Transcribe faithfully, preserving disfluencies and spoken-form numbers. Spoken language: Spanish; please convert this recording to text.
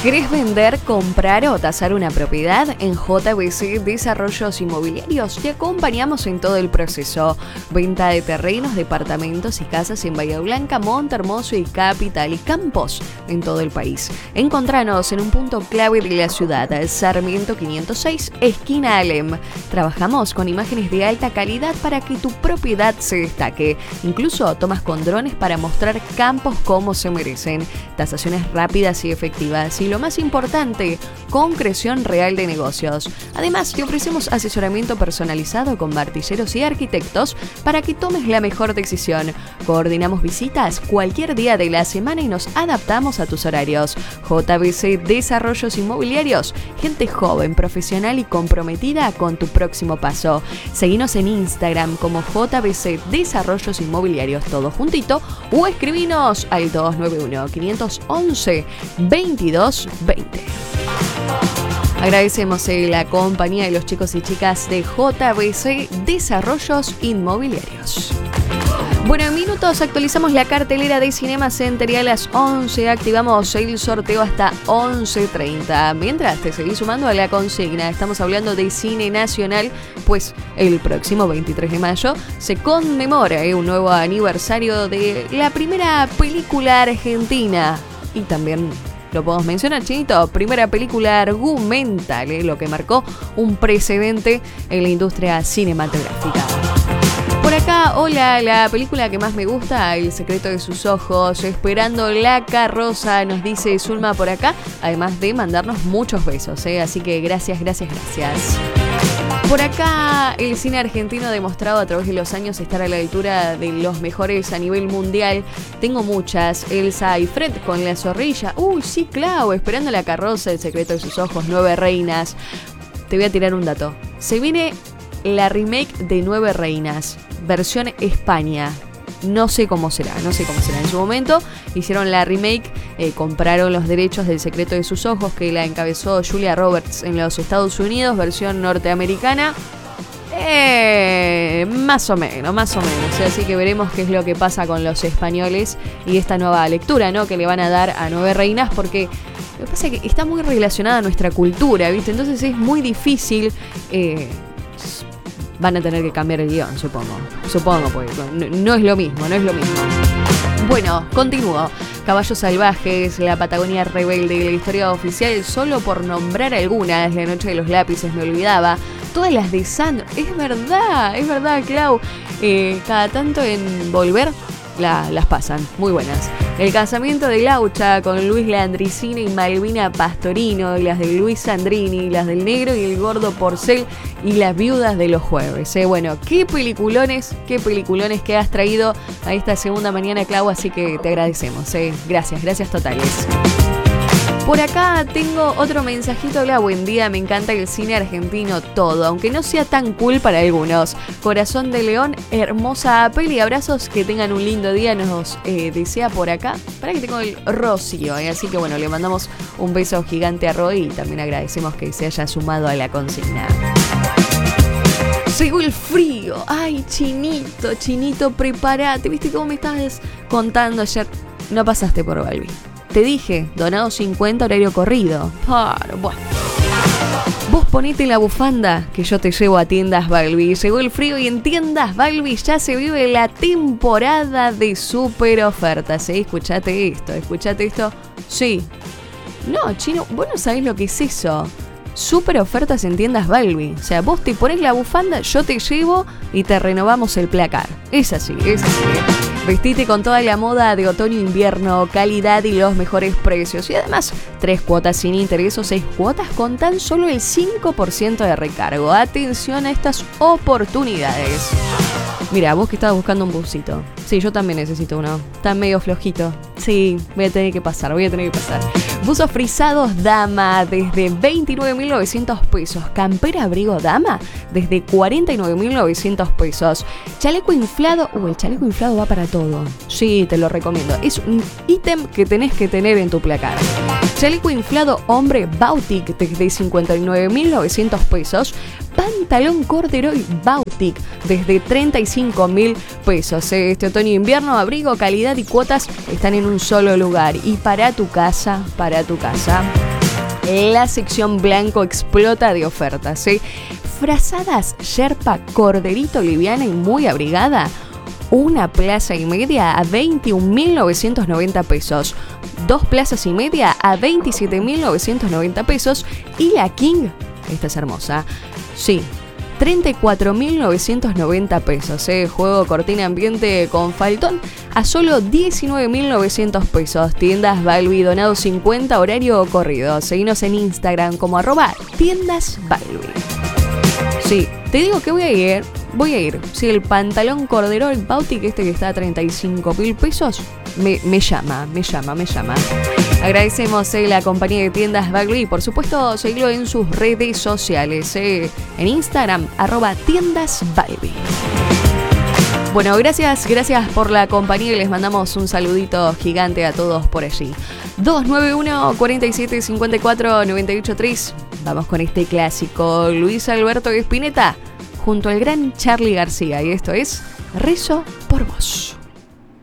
¿Querés vender, comprar o tasar una propiedad? En J B C Desarrollos Inmobiliarios te acompañamos en todo el proceso. Venta de terrenos, departamentos y casas en Bahía Blanca, Monte Hermoso y Capital y campos en todo el país. Encontranos en un punto clave de la ciudad, Sarmiento quinientos seis, esquina Alem. Trabajamos con imágenes de alta calidad para que tu propiedad se destaque. Incluso tomas con drones para mostrar campos como se merecen. Tasaciones rápidas y efectivas. Y lo más importante, concreción real de negocios. Además, te ofrecemos asesoramiento personalizado con martilleros y arquitectos para que tomes la mejor decisión. Coordinamos visitas cualquier día de la semana y nos adaptamos a tus horarios. J B C Desarrollos Inmobiliarios, gente joven, profesional y comprometida con tu próximo paso. Seguinos en Instagram como J B C Desarrollos Inmobiliarios, todo juntito, o escribinos al dos nueve uno, cinco once, veintidós veinte. Agradecemos eh, la compañía de los chicos y chicas de J B C Desarrollos Inmobiliarios. Bueno, en minutos actualizamos la cartelera de Cinema Center y a las once activamos el sorteo hasta once treinta. Mientras te seguís sumando a la consigna, estamos hablando de cine nacional, pues el próximo veintitrés de mayo se conmemora eh, un nuevo aniversario de la primera película argentina. Y también lo podemos mencionar, Chinito, primera película argumental, eh, lo que marcó un precedente en la industria cinematográfica. Por acá, hola, la película que más me gusta, El secreto de sus ojos, Esperando la carroza, nos dice Zulma por acá, además de mandarnos muchos besos, ¿eh? Así que gracias, gracias, gracias. Por acá, el cine argentino ha demostrado a través de los años estar a la altura de los mejores a nivel mundial. Tengo muchas, Elsa y Fred con La zorrilla, uy, sí, Clau, Esperando la carroza, El secreto de sus ojos, Nueve reinas. Te voy a tirar un dato, se viene la remake de Nueve reinas, versión España. No sé cómo será, no sé cómo será. En su momento hicieron la remake, eh, compraron los derechos del secreto de sus ojos, que la encabezó Julia Roberts en los Estados Unidos, versión norteamericana. Eh, más o menos, más o menos. Así que veremos qué es lo que pasa con los españoles y esta nueva lectura, ¿no?, que le van a dar a Nueve reinas, porque lo que pasa es que está muy relacionada a nuestra cultura, ¿viste? Entonces es muy difícil. Eh, Van a tener que cambiar el guión, supongo. Supongo, porque no, no es lo mismo, no es lo mismo. Bueno, continúo. Caballos salvajes, La Patagonia rebelde, la historia oficial, solo por nombrar algunas. La noche de los lápices, me olvidaba. Todas las de Sandro. Es verdad, es verdad, Clau. Eh, cada tanto en Volver la, las pasan. Muy buenas. El casamiento de Laucha con Luis Landricina y Malvina Pastorino, y las de Luis Sandrini, las del Negro y el Gordo Porcel y las viudas de los jueves. Eh, bueno, qué peliculones, qué peliculones que has traído a esta segunda mañana, Clau, así que te agradecemos. Eh. Gracias, gracias totales. Por acá tengo otro mensajito. Hola, buen día, me encanta el cine argentino todo, aunque no sea tan cool para algunos. Corazón de León, hermosa peli, abrazos, que tengan un lindo día, nos eh, desea por acá. Para que tengo el Rocío, ¿eh? Así que bueno, le mandamos un beso gigante a Roy y también agradecemos que se haya sumado a la consigna. Llegó el frío, ay, Chinito, Chinito, prepárate, ¿viste cómo me estabas contando ayer? No pasaste por Balbi. Te dije, donado cincuenta, horario corrido. Pero bueno. Vos ponete la bufanda que yo te llevo a Tiendas Balbi. Llegó el frío y en Tiendas Balbi ya se vive la temporada de super ofertas. ¿Eh? Escuchate esto, escuchate esto. Sí. No, Chino, vos no sabés lo que es eso. Super ofertas en Tiendas Balbi. O sea, vos te pones la bufanda, yo te llevo y te renovamos el placar. Es así, es así. Vestite con toda la moda de otoño-invierno, calidad y los mejores precios. Y además, tres cuotas sin interés o seis cuotas con tan solo el cinco por ciento de recargo. Atención a estas oportunidades. Mira, vos que estabas buscando un busito. Sí, yo también necesito uno. Está medio flojito. Sí, voy a tener que pasar, voy a tener que pasar. Buzos frisados Dama desde veintinueve mil novecientos pesos. Campera abrigo Dama desde cuarenta y nueve mil novecientos pesos. Chaleco inflado. Uh, el chaleco inflado va para todo. Sí, te lo recomiendo. Es un ítem que tenés que tener en tu placar. Chaleco inflado hombre Bautic desde cincuenta y nueve mil novecientos pesos. Pantalón corduroy Bautic desde treinta y cinco mil pesos. Este otoño e invierno, abrigo, calidad y cuotas están en un solo lugar. Y para tu casa, para tu casa. La sección blanco explota de ofertas, ¿eh? Frazadas Sherpa corderito liviana y muy abrigada. Una plaza y media a veintiún mil novecientos noventa pesos. Dos plazas y media a veintisiete mil novecientos noventa pesos. Y la King, esta es hermosa, sí, treinta y cuatro mil novecientos noventa pesos. ¿eh? Juego cortina ambiente con faltón a solo diecinueve mil novecientos pesos. Tiendas Balbi, donado cincuenta, horario corrido. Seguinos en Instagram como arroba tiendas Balbi. Sí, te digo que voy a ir, voy a ir. Si el pantalón corderol Bautic, este que está a treinta y cinco mil pesos, me, me llama, me llama, me llama. Agradecemos eh, la compañía de Tiendas Balbi y por supuesto seguirlo en sus redes sociales, eh, en Instagram, arroba tiendas Balbi. Bueno, gracias, gracias por la compañía y les mandamos un saludito gigante a todos por allí. dos nueve uno, cuatro siete, cinco cuatro, nueve ocho tres. Vamos con este clásico. Luis Alberto Spinetta junto al gran Charly García. Y esto es Rezo por Vos.